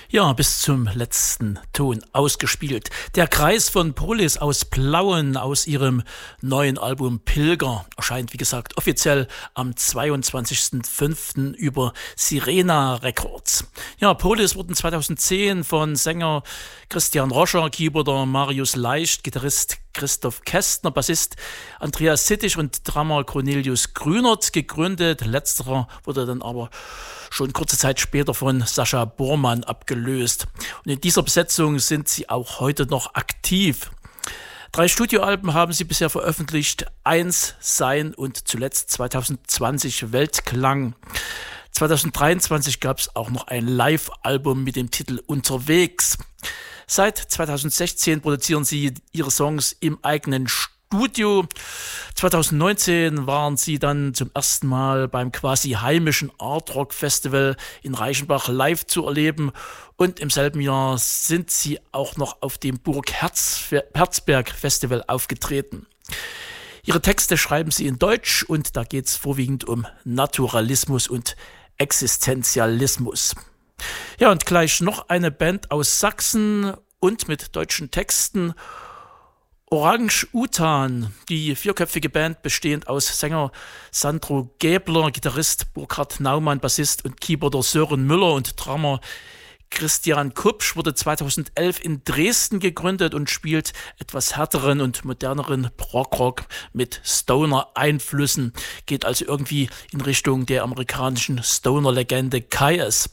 Ja, bis zum letzten Ton ausgespielt. Der Kreis von Polis aus Plauen aus ihrem neuen Album Pilger erscheint, wie gesagt, offiziell am 22.05. über Sirena Records. Ja, Polis wurden 2010 von Sänger Christian Roscher, Keyboarder Marius Leicht, Gitarrist Christoph Kästner, Bassist Andreas Sittich und Drummer Cornelius Grünert gegründet. Letzterer wurde dann aber schon kurze Zeit später von Sascha Bormann abgelöst. Und in dieser Besetzung sind sie auch heute noch aktiv. 3 Studioalben haben sie bisher veröffentlicht. 1, Sein und zuletzt 2020 Weltklang. 2023 gab es auch noch ein Live-Album mit dem Titel Unterwegs. Seit 2016 produzieren sie ihre Songs im eigenen Studio. 2019 waren sie dann zum ersten Mal beim quasi heimischen Art Rock Festival in Reichenbach live zu erleben. Und im selben Jahr sind sie auch noch auf dem Burg Herzberg Festival aufgetreten. Ihre Texte schreiben sie in Deutsch und da geht es vorwiegend um Naturalismus und Existenzialismus. Ja, und gleich noch eine Band aus Sachsen und mit deutschen Texten. Orang-Utan, die 4-köpfige Band bestehend aus Sänger Sandro Gäbler, Gitarrist Burkhard Naumann, Bassist und Keyboarder Sören Müller und Drummer Christian Kupsch, wurde 2011 in Dresden gegründet und spielt etwas härteren und moderneren Prog-Rock mit Stoner-Einflüssen. Geht also irgendwie in Richtung der amerikanischen Stoner-Legende Kyuss.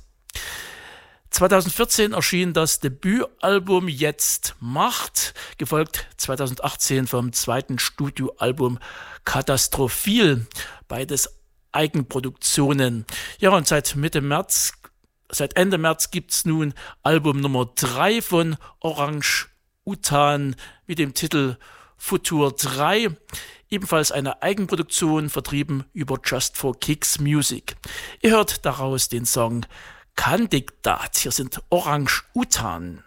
2014 erschien das Debütalbum Jetzt Macht, gefolgt 2018 vom zweiten Studioalbum Katastrophil, beides Eigenproduktionen. Ja, und seit Ende März gibt's nun Album Nummer 3 von Orang-Utan mit dem Titel Futur 3, ebenfalls eine Eigenproduktion, vertrieben über Just for Kicks Music. Ihr hört daraus den Song Kandidat. Hier sind Orang-Utan.